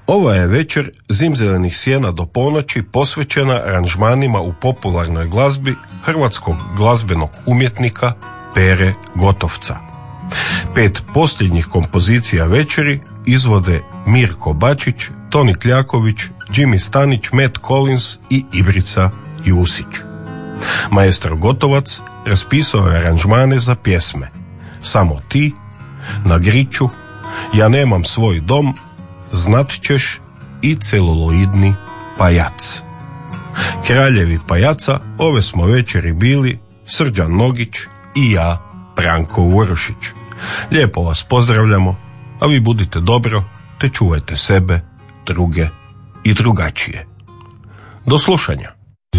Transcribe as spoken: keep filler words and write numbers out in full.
Ova je večer Zimzelenih sjena do ponoći posvećena aranžmanima u popularnoj glazbi hrvatskog glazbenog umjetnika Pere Gotovca. Pet posljednjih kompozicija večeri izvode Mirko Bačić, Toni Kljaković, Jimmy Stanić, Matt Collins i Ibrica Jusić. Maestro Gotovac raspisao je aranžmane za pjesme Samo ti, Na griču, Ja nemam svoj dom, Znat ćeš i Celuloidni pajac. Kraljevi pajaca ove smo večeri bili Srđan Nogić i ja, Branko Urošić. Lijepo vas pozdravljamo, a vi budite dobro te čuvajte sebe, druge i drugačije. Do slušanja.